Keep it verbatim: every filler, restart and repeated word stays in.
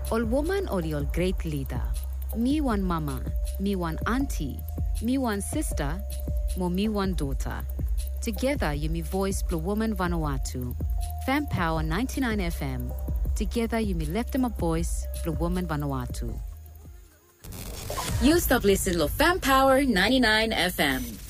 All woman or your great leader. Me one mama, me one auntie, me one sister, mo me one daughter. Together you me voice Blue Woman Vanuatu. Fam Power ninety-nine F M. Together you me left them a voice Blue Woman Vanuatu. You stop listening to Fam Power ninety-nine F M.